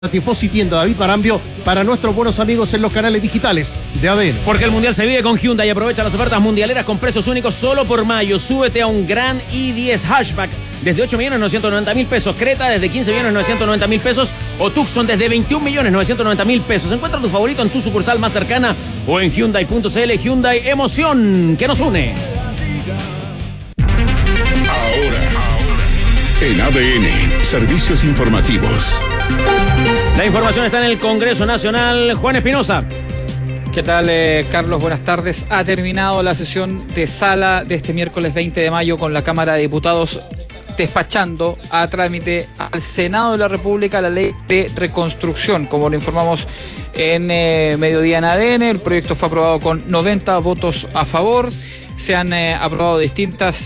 Tifosi tienda David Marambio para nuestros buenos amigos en los canales digitales de ADN. Porque el Mundial se vive con Hyundai. Aprovecha las ofertas mundialeras con precios únicos solo por mayo. Súbete a un Gran i10 Hatchback desde 8.990.000 pesos. Creta desde 15.990.000 pesos. O Tucson desde 21.990.000 pesos. Encuentra tu favorito en tu sucursal más cercana o en Hyundai.cl. Hyundai, emoción que nos une. Ahora, en ADN, servicios informativos. La información está en el Congreso Nacional. Juan Espinosa. ¿Qué tal, Carlos? Buenas tardes. Ha terminado la sesión de sala de este miércoles 20 de mayo con la Cámara de Diputados despachando a trámite al Senado de la República la ley de reconstrucción. Como lo informamos en Mediodía en ADN, el proyecto fue aprobado con 90 votos a favor. Se han aprobado distintas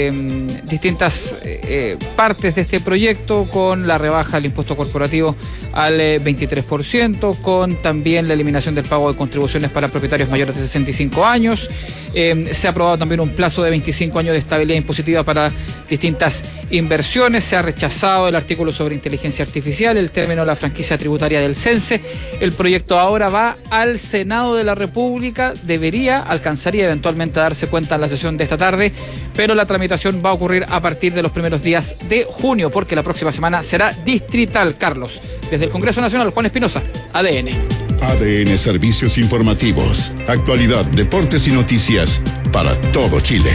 partes de este proyecto, con la rebaja del impuesto corporativo al 23%, con también la eliminación del pago de contribuciones para propietarios mayores de 65 años. Se ha aprobado también un plazo de 25 años de estabilidad impositiva para distintas inversiones. Se ha rechazado el artículo sobre inteligencia artificial, el término de la franquicia tributaria del CENSE. El proyecto ahora va al Senado de la República. Alcanzaría eventualmente a darse cuenta en la sesión de esta tarde, pero la tramitación va a ocurrir a partir de los primeros días de junio, porque la próxima semana será distrital. Carlos, desde el Congreso Nacional, Juan Espinosa, ADN. ADN Servicios Informativos. Actualidad, deportes y noticias para todo Chile.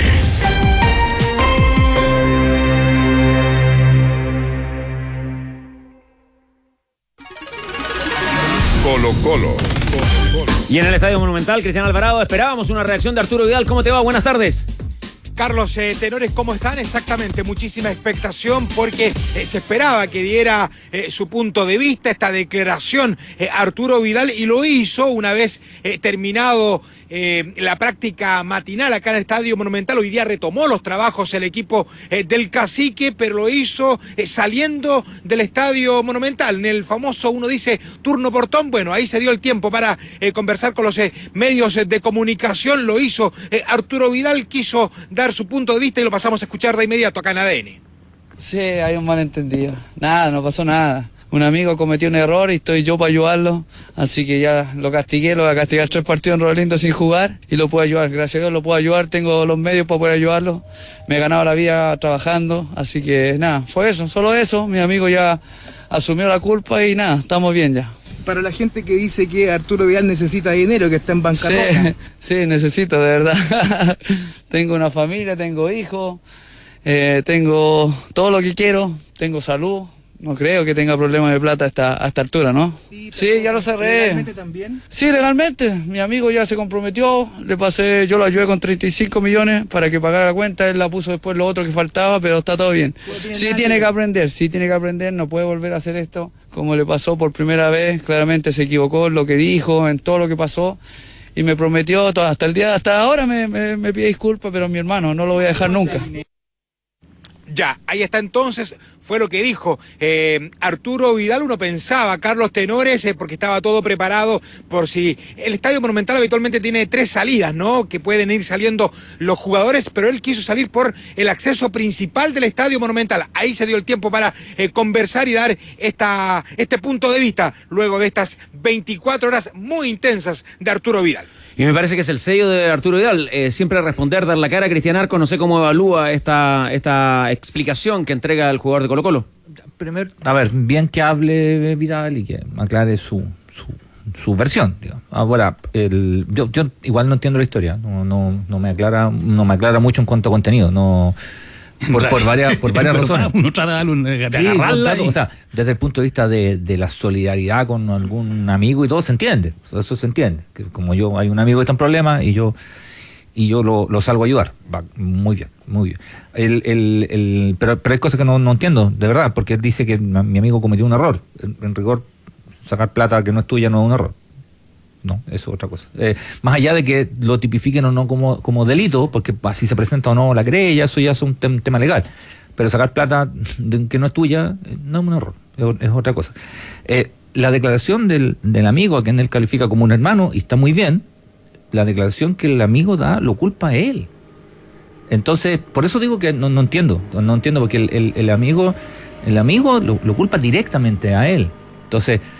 Colo-Colo. Y en el Estadio Monumental, Cristian Alvarado, esperábamos una reacción de Arturo Vidal. ¿Cómo te va? Buenas tardes. Carlos, tenores, ¿cómo están? Exactamente, muchísima expectación porque se esperaba que diera su punto de vista, esta declaración Arturo Vidal, y lo hizo una vez terminado la práctica matinal acá en el Estadio Monumental. Hoy día retomó los trabajos el equipo del Cacique, pero lo hizo saliendo del Estadio Monumental, en el famoso, uno dice, turno portón. Bueno, ahí se dio el tiempo para conversar con los medios de comunicación. Lo hizo Arturo Vidal, quiso dar su punto de vista y lo pasamos a escuchar de inmediato acá en ADN. Sí, hay un malentendido. Nada, no pasó nada. Un amigo cometió un error y estoy yo para ayudarlo, así que ya lo castigué, lo voy a castigar 3 partidos en Rolando sin jugar y lo puedo ayudar. Gracias a Dios lo puedo ayudar, tengo los medios para poder ayudarlo. Me he ganado la vida trabajando, así que nada, fue eso, solo eso. Mi amigo ya asumió la culpa y nada, estamos bien ya. Para la gente que dice que Arturo Vidal necesita dinero, que está en bancarrota. Sí, necesito, de verdad. Tengo una familia, tengo hijos, tengo todo lo que quiero, tengo salud. No creo que tenga problemas de plata a esta altura, ¿no? Sí, ya lo cerré. ¿Legalmente también? Sí, legalmente. Mi amigo ya se comprometió, yo lo ayudé con 35 millones para que pagara la cuenta, él la puso después lo otro que faltaba, pero está todo bien. Sí tiene que aprender, no puede volver a hacer esto. Como le pasó por primera vez, claramente se equivocó en lo que dijo, en todo lo que pasó. Y me prometió, hasta ahora me pide disculpas, pero mi hermano, no lo voy a dejar nunca. Ya, ahí está entonces, fue lo que dijo Arturo Vidal. Uno pensaba, Carlos, tenores, porque estaba todo preparado por si el Estadio Monumental habitualmente tiene 3 salidas, ¿no? Que pueden ir saliendo los jugadores, pero él quiso salir por el acceso principal del Estadio Monumental. Ahí se dio el tiempo para conversar y dar este punto de vista, luego de estas 24 horas muy intensas de Arturo Vidal. Y me parece que es el sello de Arturo Vidal, siempre responder, dar la cara. Cristian Arco, no sé cómo evalúa esta explicación que entrega el jugador de Colo-Colo. Primero, a ver, bien que hable Vidal y que aclare su versión, digamos. Ahora, yo igual no entiendo la historia, no me aclara mucho en cuanto a contenido, no. Por varias razones. Uno trata de agarrarla. O sea, desde el punto de vista de la solidaridad con algún amigo y todo se entiende. Eso se entiende. Que como hay un amigo que está en problemas y yo lo salgo a ayudar. Va, muy bien. Pero hay cosas que no entiendo, de verdad, porque él dice que mi amigo cometió un error. En rigor, sacar plata que no es tuya no es un error. No, eso es otra cosa. Más allá de que lo tipifiquen o no como delito, porque así se presenta o no la querella, eso ya es un tema legal. Pero sacar plata que no es tuya no es un error, es otra cosa. La declaración del amigo, a quien él califica como un hermano, y está muy bien, la declaración que el amigo da lo culpa a él. Entonces, por eso digo que no entiendo, porque el amigo lo culpa directamente a él. Entonces,